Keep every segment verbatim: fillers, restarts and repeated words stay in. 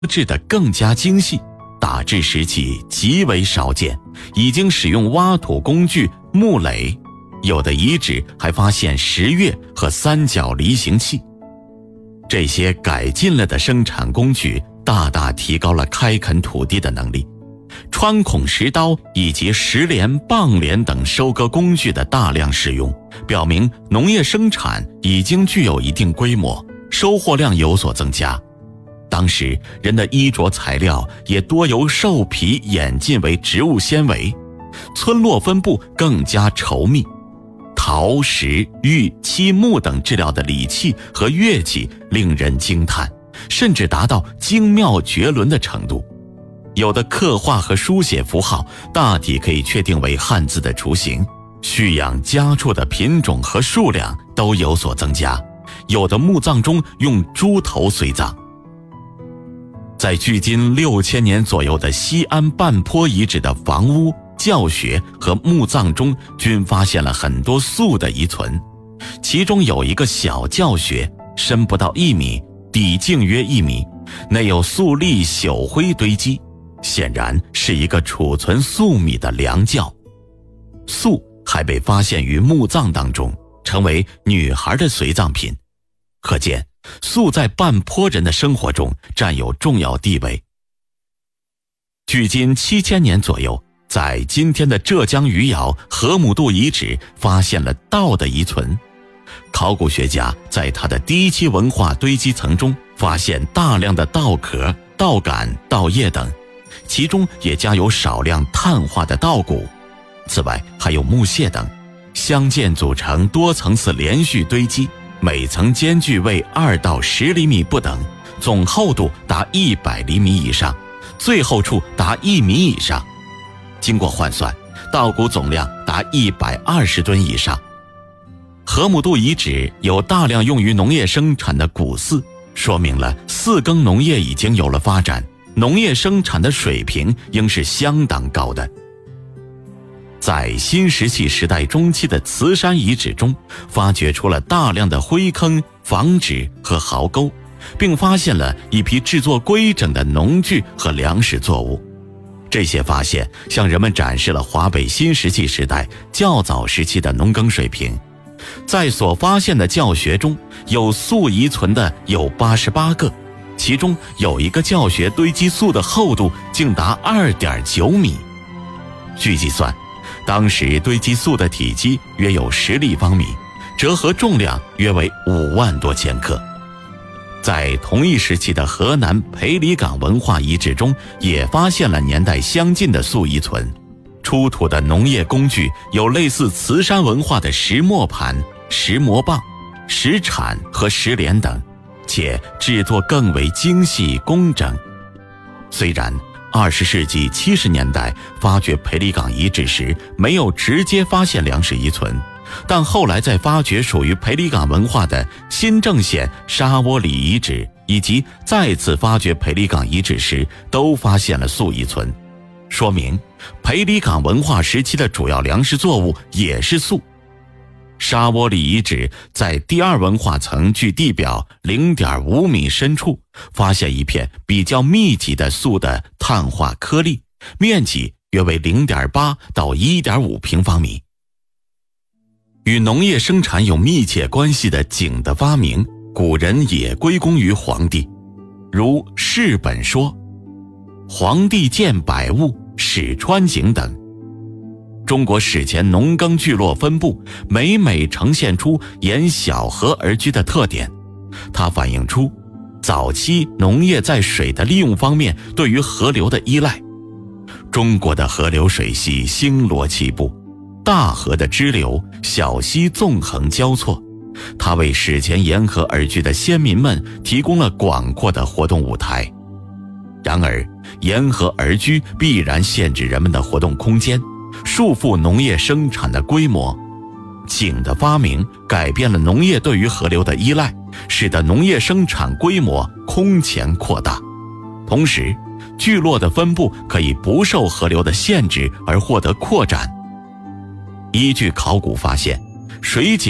制得更加精细，打制时期极为少见，已经使用挖土工具木垒，有的遗址还发现石钺和三角犁形器。这些改进了的生产工具大大提高了开垦土地的能力。穿孔石刀以及石镰、棒镰等收割工具的大量使用，表明农业生产已经具有一定规模，收获量有所增加。当时人的衣着材料也多由兽皮演进为植物纤维，村落分布更加稠密。陶、石、玉、漆、木等质料的礼器和乐器令人惊叹，甚至达到精妙绝伦的程度。有的刻画和书写符号大体可以确定为汉字的雏形，蓄养家畜的品种和数量都有所增加，有的墓葬中用猪头随葬。在距今六千年左右的西安半坡遗址的房屋、教学和墓葬中均发现了很多塑的遗存，其中有一个小教学，深不到一米，底径约一米，内有粟粒朽灰堆积，显然是一个储存粟米的良窖。粟还被发现于墓葬当中，成为女孩的随葬品，可见粟在半坡人的生活中占有重要地位。距今七千年左右，在今天的浙江余姚河姆渡遗址发现了稻的遗存。考古学家在他的第一期文化堆积层中发现大量的稻壳、稻杆、稻叶等，其中也加有少量碳化的稻谷。此外还有木屑等，相间组成多层次连续堆积，每层间距为二到十厘米不等，总厚度达一百厘米以上，最厚处达一米以上。经过换算，稻谷总量达一百二十吨以上。河姆渡遗址有大量用于农业生产的谷饲，说明了四耕农业已经有了发展，农业生产的水平应是相当高的。在新石器时代中期的慈山遗址中，发掘出了大量的灰坑、房址和壕沟，并发现了一批制作规整的农具和粮食作物。这些发现向人们展示了华北新石器时代较早时期的农耕水平。在所发现的教学中，有粟遗存的有八十八个，其中有一个教学堆积粟的厚度竟达 二点九米。据计算，当时堆积粟的体积约有十立方米，折合重量约为五万多千克。在同一时期的河南裴李岗文化遗址中，也发现了年代相近的粟遗存。出土的农业工具有类似慈山文化的石磨盘、石磨棒、石铲和石镰等，且制作更为精细工整。虽然二十世纪七十年代发掘裴李岗遗址时没有直接发现粮食遗存，但后来在发掘属于裴李岗文化的新郑县沙窝里遗址以及再次发掘裴李岗遗址时，都发现了粟遗存，说明裴李岗文化时期的主要粮食作物也是粟。沙窝里遗址在第二文化层距地表 零点五米深处发现一片比较密集的粟的碳化颗粒，面积约为 零点八到一点五平方米。与农业生产有密切关系的井的发明，古人也归功于黄帝，如世本说黄帝建百物，始穿井等。中国史前农耕聚落分布每每呈现出沿小河而居的特点，它反映出早期农业在水的利用方面对于河流的依赖。中国的河流水系星罗棋布，大河的支流，小溪纵横交错，它为史前沿河而居的先民们提供了广阔的活动舞台。然而，沿河而居必然限制人们的活动空间，束缚农业生产的规模。井的发明改变了农业对于河流的依赖，使得农业生产规模空前扩大。同时，聚落的分布可以不受河流的限制而获得扩展。依据考古发现，水井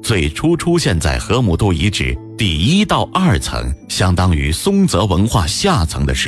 最初出现在河姆渡遗址第一到二层，相当于松泽文化下层的石